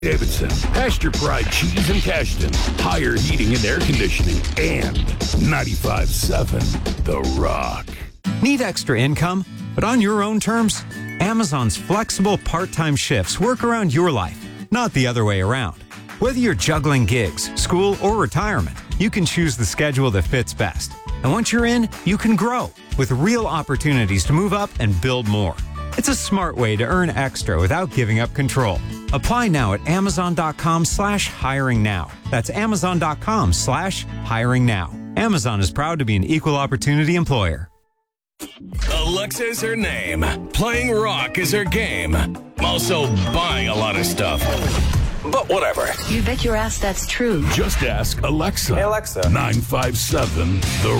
Davidson, Pasture Pride Cheese and Cashton, Higher Heating and Air Conditioning, and 95.7 The Rock. Need extra income, but on your own terms? Amazon's flexible part-time shifts work around your life, not the other way around. Whether you're juggling gigs, school, or retirement, you can choose the schedule that fits best. And once you're in, you can grow with real opportunities to move up and build more. It's a smart way to earn extra without giving up control. Apply now at amazon.com/hiring now. That's amazon.com/hiring now. Amazon is proud to be an equal opportunity employer. Alexa's her name. Playing rock is her game. Also buying a lot of stuff. But whatever. You bet your ass that's true. Just ask Alexa. Hey, Alexa. 957 The